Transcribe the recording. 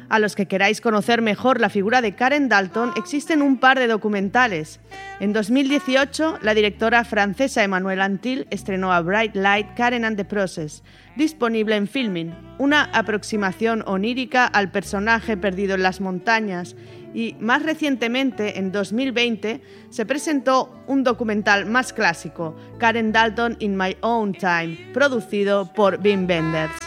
A los que queráis conocer mejor la figura de Karen Dalton, existen un par de documentales. En 2018, la directora francesa Emmanuelle Antil estrenó A Bright Light, Karen and the Process, disponible en Filmin, una aproximación onírica al personaje perdido en las montañas. Y más recientemente, en 2020, se presentó un documental más clásico, Karen Dalton in My Own Time, producido por Wim Wenders.